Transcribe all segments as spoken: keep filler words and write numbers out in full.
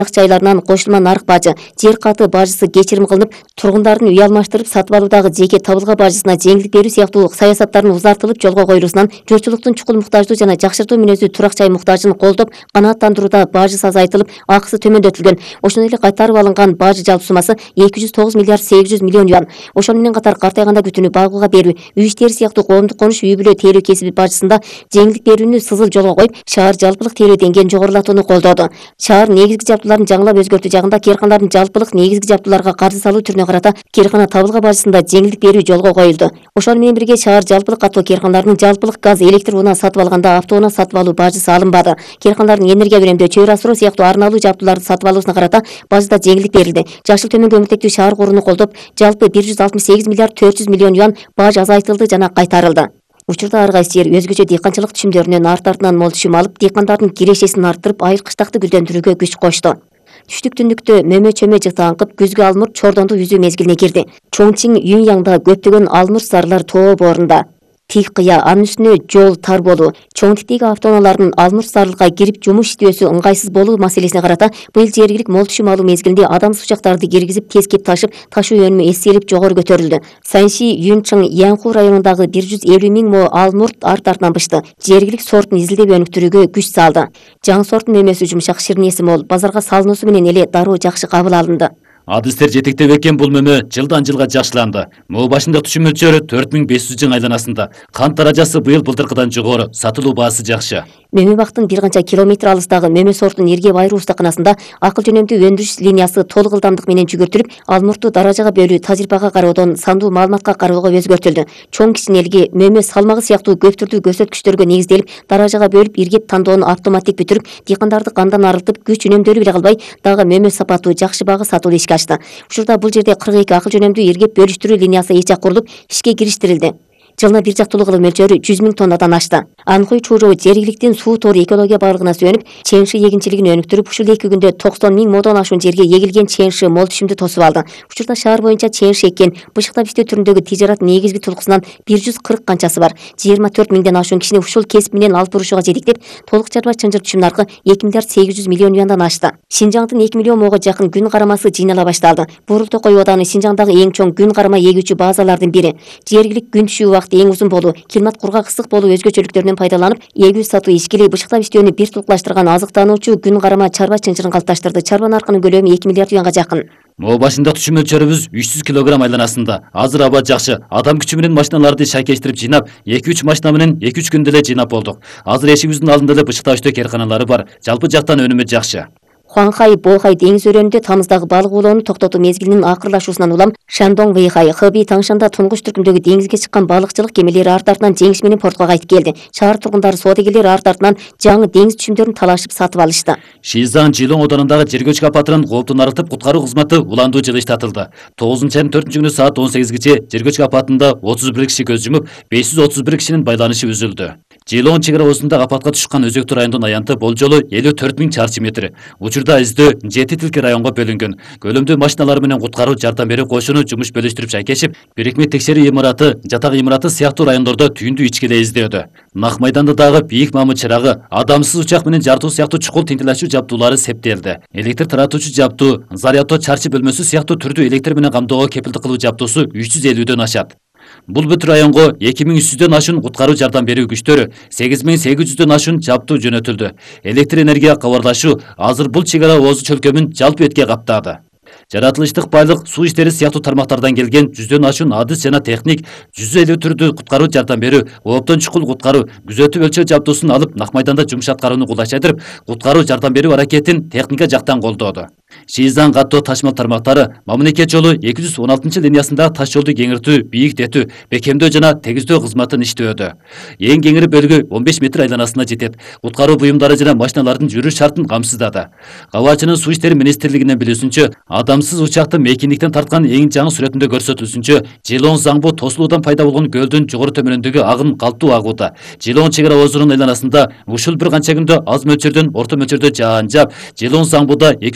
жайларынан кошулма нарык бажы, жер каты бажысы кечирим кылынып, тургундардын үй алмаштырып сатып алуудагы жеке табылга бажысына жеңилдик берүү сыяктуу саясаттардын узартылып жолго коюлуусунан журтчулуктун чукул муктаждуу жана жакшыртуу мүнөздүү турак жай муктажын колдоп, канааттандырууда бажысы азайтылып, акысы төмөндөтүлгөн. Ошондой эле кайтарып алынган бажы жалпы суммасы эки жүз тогуз миллиард сегиз жүз миллион юан. Ошону менен катар картайганда күтүүнү багууга берүү, үй иштери сыяктуу коомдук конуш, үй бүлө тейлөө кесиби бажысында жеңилдик берүүнү сызыл жолго коюп, шаар жалпылык тейлөө деңгээлин жогорулатууну колдоду. Шаар негизги жабдууларын жаңылап өзгөртүү жагында кээрканалардын жалпылык негизги жабдууларга каржы салуу түрүнө карата кээркана табылга бажысында жеңилдик берүү жолго коюлду. Ошону менен бирге шаар жалпылык каттоо кээрканаларынын жалпылык газ, электр унаа сатып алганда автоунаа сатып алуу бажысы алынбады. Кээрканалардын энергия үнөмдөө, чөйрө асыруу сыяктуу арналуу жабдууларды сатып алуусуна карата бажыда жеңилдик берилди. Жашыл төмөн көмүртектүү шаар курууну колдоп, жалпы бир жүз алтымыш сегиз миллиард төрт жүз миллион юан баж азайтылды жана кайтарылды. Учурда ар кайсы жер өзгөчө дыйканчылык түшүмдөрүнөн арт артынан мол түшүм алып, дыйкандардын кирешесин арттырып, айыл кыштакты гүлдөндүрүүгө күч кочту. Түштүк түндүктө мөмө чөмө жыты аңкып, күзгү алмурт чордонду үзүү мезгилине кирди. Чоңчиң, Юньяңда көптөгөн алмурт сарылар тоо боорунда. Тик кыя, анын үстүнө жол тар болуу, чоң тиктеги автоунаалардын алмурт сарылга кирип жумуш иштөөсү ыңгайсыз болуу маселесине карата быйыл жергилик мол түшүм алуу мезгилинде адамсыз учактарды киргизип, тескеп ташып, ташуу өнүмү эсселип жогору көтөрүлдү. Саньши, Юньчың, Янху районундагы бир жүз элүү миң мо алмурт арт артынан бышты. Жергилик сортун изилдеп өнүктүрүүгө күч салды. Жаңы сорттун мөмөсү жумшак, ширинеси мол, базарга салынуусу менен эле дароо жакшы кабыл алынды. Адыстер жетектеп экен бул мөмө жылдан жылга жакшыланды. Мо башындык түшүм мөлчөрү төрт миң беш жүз жың айланасында. Кант даражасы быйыл былтыркыдан жогору, сатылуу баасы жакшы. Мөмө бактын бир канча километр алыстагы мөмө сортун Иргеп айруу устаканасында акыл жөнөмдүү өндүрүш линиясы толук ылдамдык менен жүгүртүлүп, алмуртту даражага бөлүү тажрыйбага кароодон сандуу маалыматка кароого өзгөртүлдү. Чоң кичинелиги, мөмө салмагы сыяктуу көп түрдүү көрсөткүчтөргө негизделип, даражага бөлүп Иргеп тандоону автоматтик бүтүрүп, дыйкандарды кандан арылтып, күч үнөмдөлүп эле калбай, дагы мөмө сапаттуу жакшы багы сатылуу ишке ашты. Учурда бул жерде кырк эки акыл жөнөмдүү Иргеп бөлүштүрүү линиясы эч жак курулуп, ишке кириштирилди. Жылына бир жактуулук кылуу мөлчөрү жүз миң тоннадан ашты. Анхуй Чужоо жергиликтин суу тору экология барлыгына сүйөнүп, чеңши эгинчилигин өнүктүрүп, ушул эки күндө токсон миң модон ашуун жерге эгилген чеңши мол түшүмдү тосуп алды. Учурда шаар боюнча чеңши эккен, бышыктап иштөө түрүндөгү тижарат негизги тулкусунан бир жүз кырк канчасы бар. жыйырма төрт миңден ашуун кишини ушул кесип менен алып турушууга жетектеп, толук чарба чынжыр түшүм наркы эки миллиард сегиз жүз миллион юандан ашты. Шинжаңдын эки миллион моого жакын күн карамасы жыйнала башталды. Бурул Токой ооданы Шинжаңдагы эң чоң күн карама эгүүчү базалардын бири. Жергилик күн түшүү убакыты эң узун болуу, климат кургак ысык болуу өзгөчөлүктөрүнөн пайдаланып, эгүү сатуу ишкили бышыктап иштөөнү бир тулукташтырган азыктануучу күн карама чарба чынжырын калыпташтырды. Чарба наркынын көлөмү эки миллиард юанга жакын. Мо башындык түшүм мөлчөрүбүз үч жүз килограмм айланасында. Азыр аба жакшы. Адам күчү менен машиналарды шайкештирип жыйнап, эки үч машина менен эки үч күндө эле жыйнап болдук. Азыр эшигибиздин алдында эле бышыктап иштөө кээрканалары бар. Жалпы жактан өнүмү жакшы. Хуанхай Бохай деңиз өрөөнүндө тамыздагы балык уулоону токтотуу мезгилинин акырлашуусунан улам Шандong Вэйхай, Хэби Таңшанда тунгуч түркүмдөгү деңизге чыккан балыкчылык кемелери арт артынан жеңиш менен портко кайтып келди. Шаар тургундары, соодагерлер арт артынан жаңы деңиз түшүмдөрүн талашып сатып алышты. Шизан Жилоң оодунундагы жер көчкү апатынан кооптун арылтып куткаруу кызматы уландуу жылы иштатылды. тогузунчу айдын төртүнчү күнү саат он сегизгече жер көчкү апатында отуз бир киши көз жумуп, беш жүз отуз бир кишинин байланышы үзүлдү. Жилоң чек ара оозунда апатка түшкөн өзөктүү райондун аянты болжолу элүү төрт миң чарчы метр. Учурда издөө жети тилки районго бөлүнгөн. Көлөмдүү машиналар менен куткаруу жардам берүү кошуну жумуш бөлүштүрүп шайкешип, бирикме текшерүү имараты, жатак имараты сыяктуу райондордо түйүндүү ичкиле издөөдө. Нак майданда дагы бийик мамы чырагы, адамсыз учак менен жартуу сыяктуу чукул тинтелешүү жабдуулары септелди. Электр таратуучу жабдуу, заряддоо чарчы бөлмөсү сыяктуу түрдүү электр менен камдоого кепилдик кылуу жабдуусу үч жүз элүүдөн ашат. Бул бүт районго эки миң үч жүздөн ашуун куткаруу жардам берүү күчтөрү, сегиз миң сегиз жүздөн ашуун жабдуу жөнөтүлдү. Электр энергия кабарлашуу азыр бул чек ара оозу чөлкөмүн жалпы этке каптады. Жаратылыштык байлык, суу иштери сыяктуу тармактардан келген жүздөн ашуун адыс жана техник, жүз элүү түрдүү куткаруу жардам берүү, ооптон чукул куткаруу, күзөтүү өлчөө жабдуусун алып, нак майданда жумуш аткарууну кулдайчайдырып, куткаруу жардам берүү аракетин техника жактан колдоду. Шизан каттоо ташмал тармактары мамлекет жолу эки жүз он алтынчы линиясындагы таш жолду кеңиртүү, бийиктетүү, бекемдөө жана тегиздөө кызматын иштөөдө. Эң кеңири бөлүгү он беш метр айланасына жетет. Куткаруу буюмдары жана машиналардын жүрүү шартын камсыздады. Кабачынын суу иштери министрлигинин билүүсүнчө, адамсыз учакты мейкиндиктен тарткан эң жаңы сүрөтүндө көрсөтүлүшүнчө, Жилоң Заңбу тосулуудан пайда болгон көлдүн жогору төмөнүндөгү агым калктуу агууда. Жилоң чек ара оозунун айланасында ушул бир канча күндө аз мөлчөрдөн орто мөлчөрдө жаан жаап, Жилоң Заңбуда эки жолу суу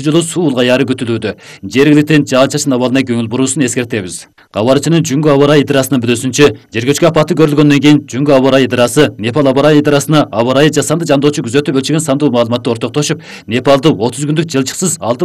улгаяры күтүлүүдө. Жергиликтен жаан-чачын абалына көңүл буруусун эскертебиз. Кабарчынын Жүнгү аба ырайы идырасынын билүүсүнчө, жергөчкү апаты көрүлгөндөн кийин Жүнгү аба ырайы идырасы Непал аба ырайы идырасына аба ырайы жасанды жандоочу күзөтүп өлчөгөн сандуу маалыматты ортоктошуп, Непалды отуз күндүк жылчыксыз алты